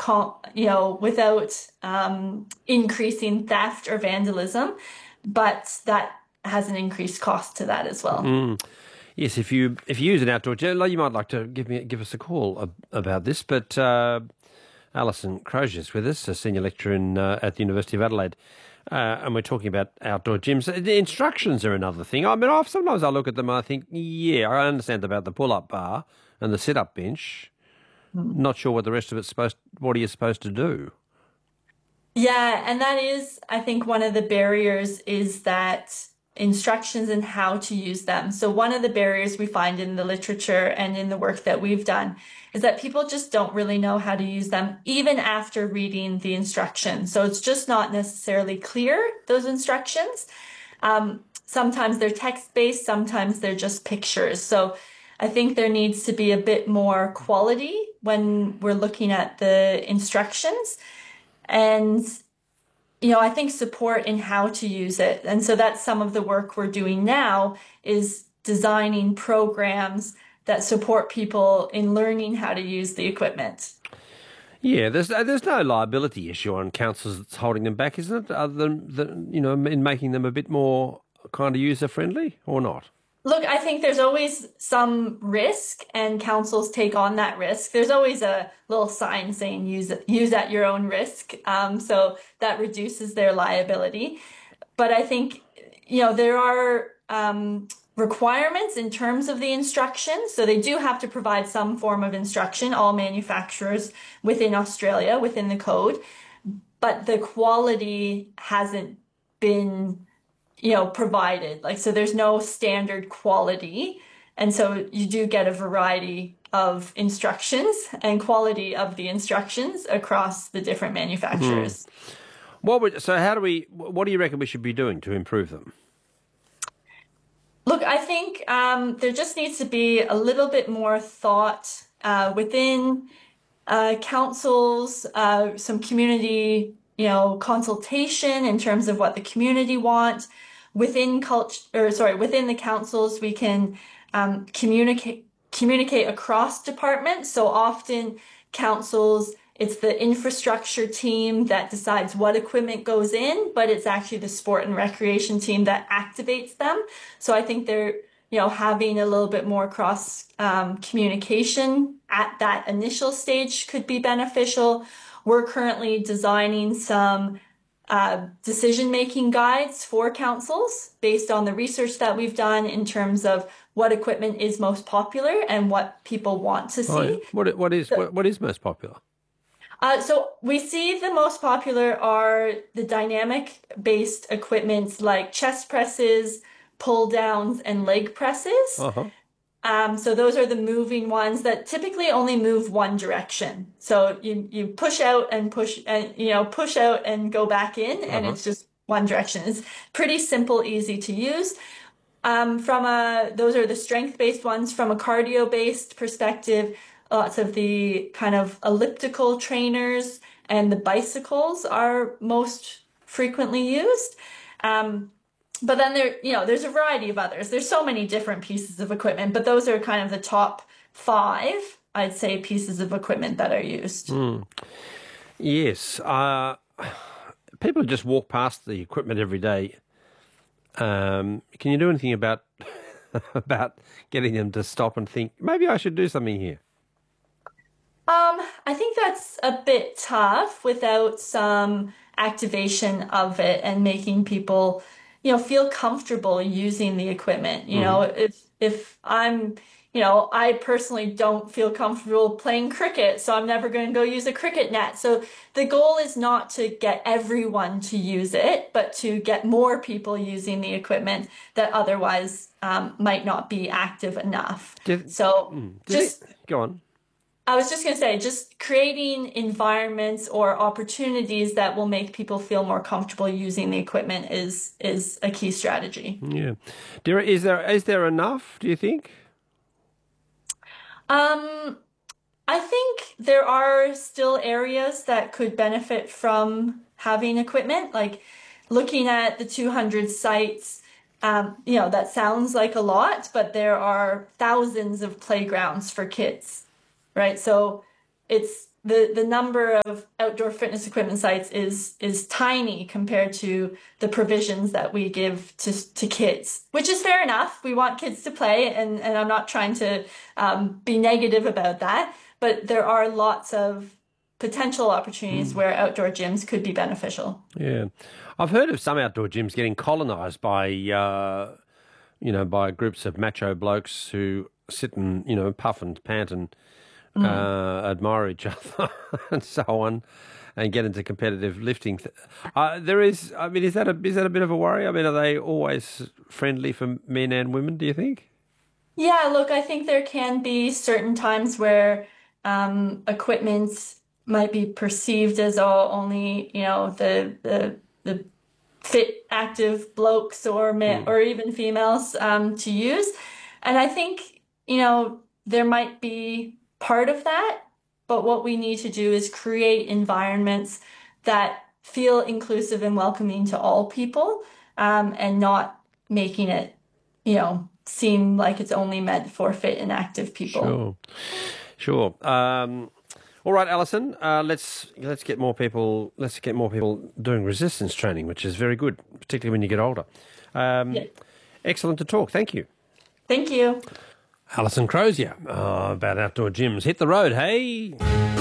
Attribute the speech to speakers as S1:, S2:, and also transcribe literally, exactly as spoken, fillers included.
S1: you know, without um, increasing theft or vandalism, but that has an increased cost to that as well.
S2: Mm. Yes, if you if you use an outdoor gym, you might like to give me give us a call ab- about this. But uh, Alison Crozier is with us, a senior lecturer in uh, at the University of Adelaide, uh, and we're talking about outdoor gyms. The instructions are another thing. I mean, I've, sometimes I look at them and I think, yeah, I understand about the pull-up bar and the sit-up bench.
S1: Hmm.
S2: Not sure what the rest of it's supposed. What are you supposed to do?
S1: Yeah, and that is, I think, one of the barriers is that instructions in how to use them. So one of the barriers we find in the literature and in the work that we've done is that people just don't really know how to use them even after reading the instructions. So it's just not necessarily clear, those instructions. Um, sometimes they're text-based, sometimes they're just pictures. So I think there needs to be a bit more quality when we're looking at the instructions. And you know, I think support in how to use it. And so that's some of the work we're doing now is designing programs that support people in learning how to use the equipment.
S2: Yeah, there's uh, there's no liability issue on councils that's holding them back, isn't it? Other than the, you know, in making them a bit more kind of user friendly, or not?
S1: Look, I think there's always some risk, and councils take on that risk. There's always a little sign saying use it, use at your own risk. Um, so that reduces their liability. But I think, you know, there are um, requirements in terms of the instructions. So they do have to provide some form of instruction, all manufacturers within Australia, within the code. But the quality hasn't been, you know, provided. Like, so there's no standard quality. And so you do get a variety of instructions and quality of the instructions across the different
S2: Hmm.
S1: manufacturers.
S2: What would so? How do we? What do you reckon we should be doing to improve them?
S1: Look, I think um, there just needs to be a little bit more thought uh, within uh, councils, uh, some community, you know, consultation in terms of what the community want. Within culture, or sorry, within the councils, we can um, communicate communicate across departments. So often councils, it's the infrastructure team that decides what equipment goes in, but it's actually the sport and recreation team that activates them. So I think they're, you know, having a little bit more cross um, communication at that initial stage could be beneficial. We're currently designing some uh, decision-making guides for councils based on the research that we've done in terms of what equipment is most popular and what people want to
S2: Oh, yeah.
S1: see.
S2: What what is
S1: So,
S2: what, what is most popular?
S1: uh, so we see the most popular are the dynamic-based equipments like chest presses, pull downs, and leg presses.
S2: Uh huh.
S1: Um, so those are the moving ones that typically only move one direction. So you you push out and push and you know push out and go back in,
S2: Uh
S1: and
S2: huh.
S1: it's just one direction. It's pretty simple, easy to use. Um, from a those are the strength-based ones. From a cardio-based perspective, lots of the kind of elliptical trainers and the bicycles are most frequently used. Um, but then there, you know, there's a variety of others. There's so many different pieces of equipment, but those are kind of the top five, I'd say, pieces of equipment that are used.
S2: Mm. Yes. Uh, people just walk past the equipment every day. Um, can you do anything about about getting them to stop and think maybe I should do something here?
S1: Um, I think that's a bit tough without some activation of it and making people, you know, feel comfortable using the equipment. You
S2: Hmm.
S1: know, if if I'm, you know, I personally don't feel comfortable playing cricket, so I'm never going to go use a cricket net. So the goal is not to get everyone to use it, but to get more people using the equipment that otherwise um, might not be active enough.
S2: Do you,
S1: So
S2: mm, do you think,
S1: just
S2: go on.
S1: I was just going to say, just creating environments or opportunities that will make people feel more comfortable using the equipment is is a key strategy.
S2: Yeah. There, is there is there enough, do you think?
S1: Um, I think there are still areas that could benefit from having equipment, like looking at the two hundred sites. Um, you know, that sounds like a lot, but there are thousands of playgrounds for kids, right? So it's the the number of outdoor fitness equipment sites is is tiny compared to the provisions that we give to to kids, which is fair enough. We want kids to play, and and I'm not trying to um, be negative about that, but there are lots of potential opportunities mm. where outdoor gyms could be beneficial.
S2: Yeah, I've heard of some outdoor gyms getting colonized by uh, you know by groups of macho blokes who sit and you know puff and pant and Mm. Uh, admire each other and so on, and get into competitive lifting. Uh, there is, I mean, is that a is that a bit of a worry? I mean, are they always friendly for men and women? Do you think?
S1: Yeah, look, I think there can be certain times where um, equipment might be perceived as all only, you know, the the the fit, active blokes or men mm. or even females um, to use, and I think you know there might be part of that, but what we need to do is create environments that feel inclusive and welcoming to all people, um, and not making it, you know, seem like it's only meant for fit and active people.
S2: Sure, sure. Um, all right, Alison. Uh, let's let's get more people. Let's get more people doing resistance training, which is very good, particularly when you get older. Um, yeah. Excellent to talk. Thank you.
S1: Thank you.
S2: Alison Crozier, uh, about outdoor gyms. Hit the road, hey!